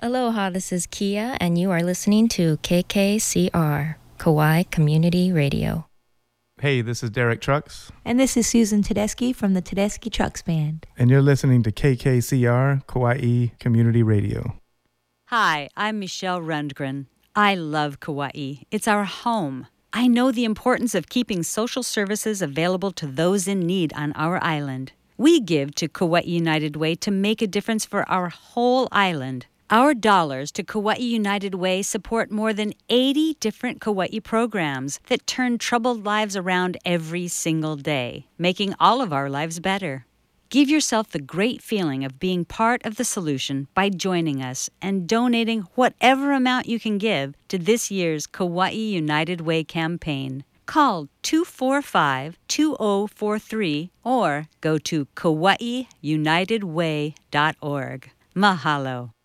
Aloha, this is Kia, and you are listening to KKCR, Kauai Community Radio. Hey, this is Derek Trucks. And this is Susan Tedeschi from the Tedeschi Trucks Band. And you're listening to KKCR, Kauai Community Radio. Hi, I'm Michelle Rundgren. I love Kauai. It's our home. I know the importance of keeping social services available to those in need on our island. We give to Kauai United Way to make a difference for our whole island. Our dollars to Kauai United Way support more than 80 different Kauai programs that turn troubled lives around every single day, making all of our lives better. Give yourself the great feeling of being part of the solution by joining us and donating whatever amount you can give to this year's Kauai United Way campaign. Call 245-2043 or go to kauaiunitedway.org. Mahalo.